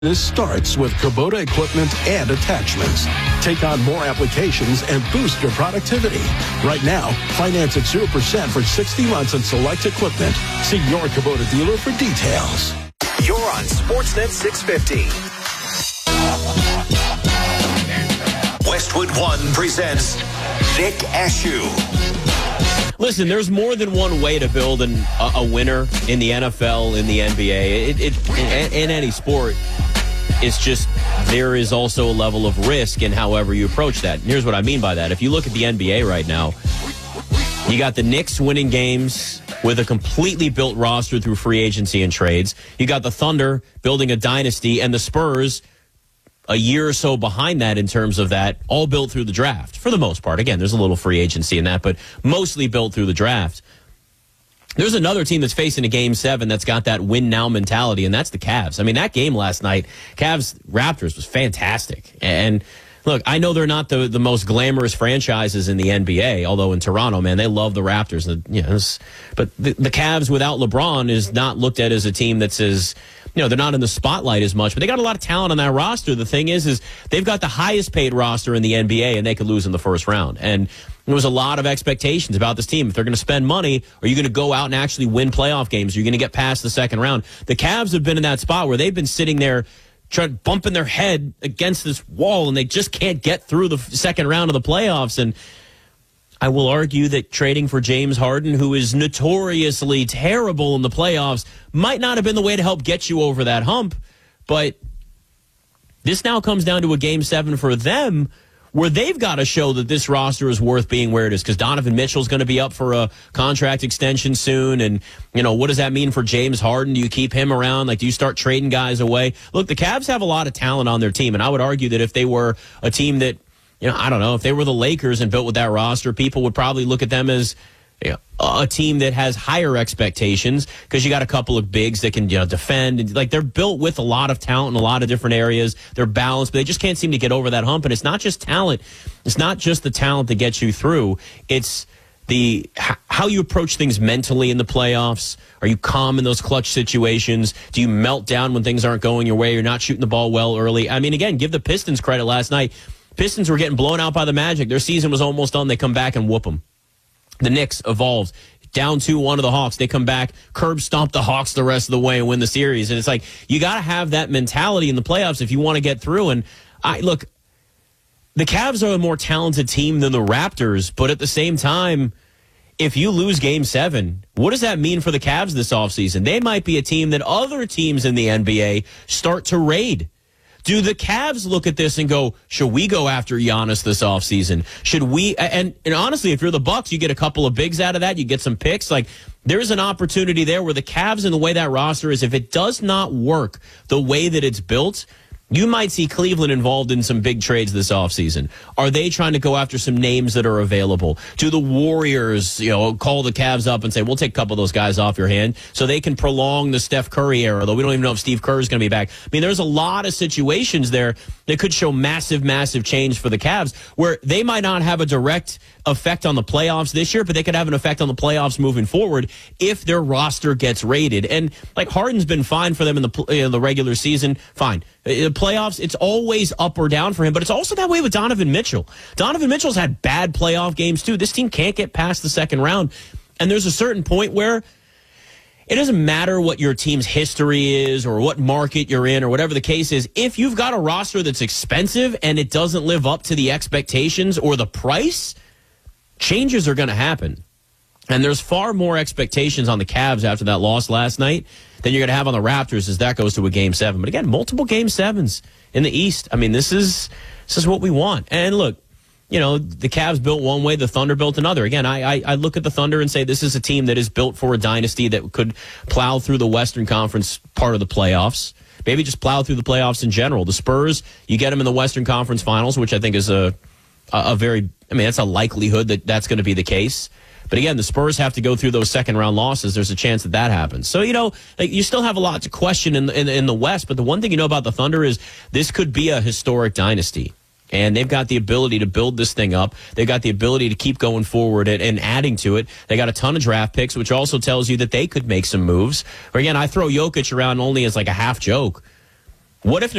This starts with Kubota equipment and attachments. Take on more applications and boost your productivity. Right now, finance at 0% for 60 months on select equipment. See your Kubota dealer for details. You're on Sportsnet 650. Westwood One presents Nick Ashew. Listen, there's more than one way to build a winner in the NFL, in the NBA, in any sport. It's just there is also a level of risk in however you approach that. And here's what I mean by that. If you look at the NBA right now, you got the Knicks winning games with a completely built roster through free agency and trades. You got the Thunder building a dynasty, and the Spurs a year or so behind that in terms of that, all built through the draft for the most part. Again, there's a little free agency in that, but mostly built through the draft. There's another team that's facing a Game 7 that's got that win-now mentality, and that's the Cavs. I mean, that game last night, Cavs-Raptors, was fantastic. And, look, I know they're not the most glamorous franchises in the NBA, although in Toronto, man, they love the Raptors. But the Cavs without LeBron is not looked at as a team that's as, they're not in the spotlight as much, but they got a lot of talent on that roster. The thing is they've got the highest paid roster in the NBA, and they could lose in the first round. And there was a lot of expectations about this team. If they're going to spend money, are you going to go out and actually win playoff games? Are you going to get past the second round? The Cavs have been in that spot where they've been sitting there bumping their head against this wall, and they just can't get through the second round of the playoffs. And I will argue that trading for James Harden, who is notoriously terrible in the playoffs, might not have been the way to help get you over that hump. But this now comes down to a Game 7 for them, where they've got to show that this roster is worth being where it is, because Donovan Mitchell's going to be up for a contract extension soon. And, what does that mean for James Harden? Do you keep him around? Do you start trading guys away? Look, the Cavs have a lot of talent on their team, and I would argue that if they were a team that, I don't know, if they were the Lakers and built with that roster, people would probably look at them as a team that has higher expectations, because you got a couple of bigs that can defend. And, they're built with a lot of talent in a lot of different areas. They're balanced, but they just can't seem to get over that hump. And it's not just talent. It's not just the talent that gets you through. It's how you approach things mentally in the playoffs. Are you calm in those clutch situations? Do you melt down when things aren't going your way? You're not shooting the ball well early. I mean, again, give the Pistons credit last night. Pistons were getting blown out by the Magic. Their season was almost done. They come back and whoop them. The Knicks evolved. Down 2-1 to the Hawks. They come back, curb stomp the Hawks the rest of the way and win the series. And it's you got to have that mentality in the playoffs if you want to get through. And look, the Cavs are a more talented team than the Raptors, but at the same time, if you lose Game 7, what does that mean for the Cavs this offseason? They might be a team that other teams in the NBA start to raid. Do the Cavs look at this and go, should we go after Giannis this offseason? Should we? And honestly, if you're the Bucks, you get a couple of bigs out of that. You get some picks. There's an opportunity there where the Cavs and the way that roster is, if it does not work the way that it's built, you might see Cleveland involved in some big trades this offseason. Are they trying to go after some names that are available? Do the Warriors, call the Cavs up and say, we'll take a couple of those guys off your hand so they can prolong the Steph Curry era, though we don't even know if Steve Kerr is going to be back. I mean, there's a lot of situations there that could show massive, massive change for the Cavs, where they might not have a direct effect on the playoffs this year, but they could have an effect on the playoffs moving forward if their roster gets raided. And Harden's been fine for them in the regular season, fine. The playoffs, it's always up or down for him, but it's also that way with Donovan Mitchell. Donovan Mitchell's had bad playoff games too. This team can't get past the second round, and there's a certain point where it doesn't matter what your team's history is or what market you're in or whatever the case is. If you've got a roster that's expensive and it doesn't live up to the expectations or the price, changes are going to happen. And there's far more expectations on the Cavs after that loss last night than you're going to have on the Raptors as that goes to a Game 7. But again, multiple Game 7s in the East. I mean, this is what we want. And look, the Cavs built one way, the Thunder built another. Again, I look at the Thunder and say this is a team that is built for a dynasty that could plow through the Western Conference part of the playoffs. Maybe just plow through the playoffs in general. The Spurs, you get them in the Western Conference Finals, which I think is that's a likelihood that that's going to be the case. But again, the Spurs have to go through those second-round losses. There's a chance that happens. So, you still have a lot to question in the West. But the one thing you know about the Thunder is this could be a historic dynasty. And they've got the ability to build this thing up. They've got the ability to keep going forward and adding to it. They got a ton of draft picks, which also tells you that they could make some moves. Or again, I throw Jokic around only as a half joke. What if